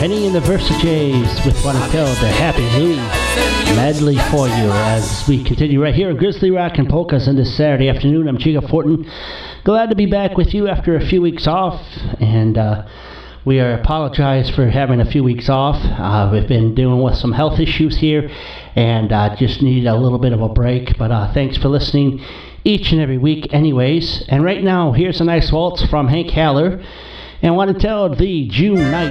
Penny and the Versace with Wanna Tell the Happy Louie medley for you as we continue right here at Grizzly Rock and Polkas on this Saturday afternoon. I'm Chica Fortin. Glad to be back with you after a few weeks off, and we apologize for having a few weeks off. We've been dealing with some health issues here and just need a little bit of a break, but thanks for listening each and every week anyways. And right now, here's a nice waltz from Hank Haller, and I want to tell the June night